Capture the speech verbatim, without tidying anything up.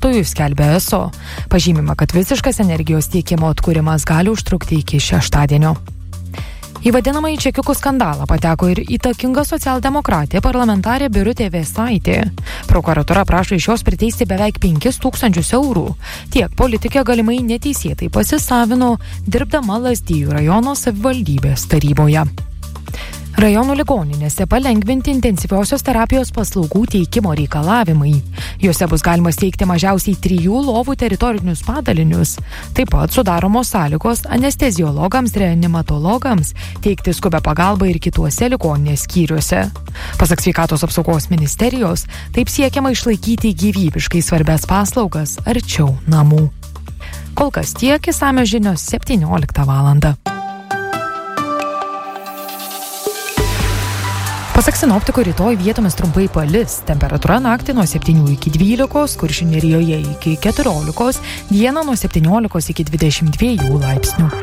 investuotojų, skelbia E S O. Pažymima, kad visiškas energijos tiekimo atkūrimas gali užtrukti iki šeštadienio. Į vadinamąjį čekiukų skandalą pateko ir įtakinga socialdemokratė parlamentarė Birutė Vėsaitė. Prokuratūra prašo iš jos priteisti beveik penkis tūkstančius eurų. Tiek politikė galimai neteisėtai pasisavino, dirbdama Lazdijų rajono savivaldybės taryboje. Rajonų ligoninėse palengvinti intensyviosios terapijos paslaugų teikimo reikalavimai. Juose bus galima steigti mažiausiai trijų lovų teritorinius padalinius. Taip pat sudaromos sąlygos anesteziologams, reanimatologams teikti skubę pagalbą ir kituose ligoninės skyriuose. Pasak Sveikatos apsaugos ministerijos, taip siekiama išlaikyti gyvybiškai svarbias paslaugas arčiau namų. Kol kas tiek, išsamios žinios septynioliktą valandą. Pasak sinoptikų, rytoj vietomis trumpai palis. Temperatūra naktį nuo septynių iki dvylikos, Kuršių nerijoje iki keturiolikos, dieną nuo septyniolikos iki dvidešimt dviejų laipsnių.